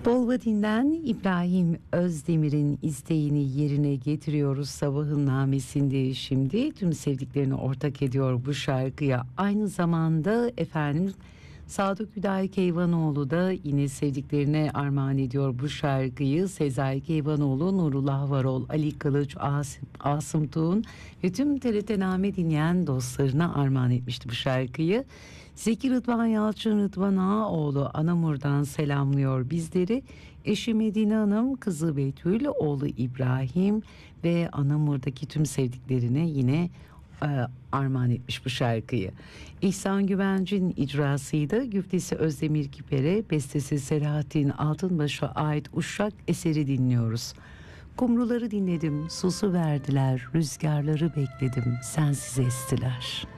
Bolvadin'den İbrahim Özdemir'in isteğini yerine getiriyoruz sabahın namesinde şimdi. Tüm sevdiklerini ortak ediyor bu şarkıya. Aynı zamanda Sadık Hüdayi Keyvanoğlu da yine sevdiklerine armağan ediyor bu şarkıyı. Sezai Keyvanoğlu, Nurullah Varol, Ali Kılıç, Asım Tuğun ve tüm TRT Name dinleyen dostlarına armağan etmişti bu şarkıyı. Zeki Rıdvan Yalçın Rıdvan Ağaoğlu Anamur'dan selamlıyor bizleri. Eşi Medine Hanım, kızı Betül, oğlu İbrahim ve Anamur'daki tüm sevdiklerine yine armağan etmiş bu şarkıyı. İhsan Güvenc'in icrasıydı. Güftesi Özdemir Kiper'e, bestesi Selahattin Altınbaş'a ait Uşak eseri dinliyoruz. Kumruları dinledim, susu verdiler, rüzgarları bekledim, sensiz estiler.